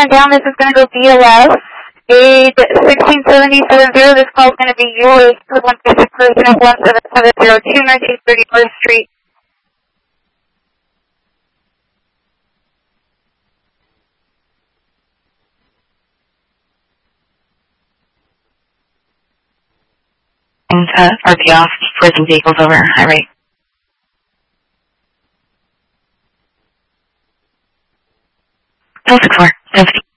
stand down. This is going to go BLS. Aid 167070. This call is going to be UA 156 President 1770 Northeast 31st Street. RP off, prison vehicles over, high rate. Delta 4, 1050.